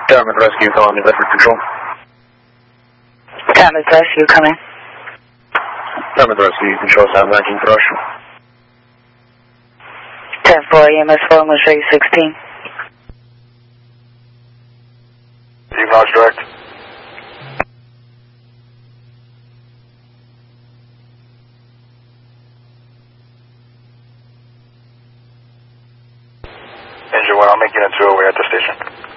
Diamond Rescue calling New Bedford Control. Diamond Rescue coming. Diamond Rescue Control, Sound 19 Thrush. 10-4 EMS 4, I'm going to show you 16. Acknowledge direct. Engine 1, I'll make unit 2 away at the station.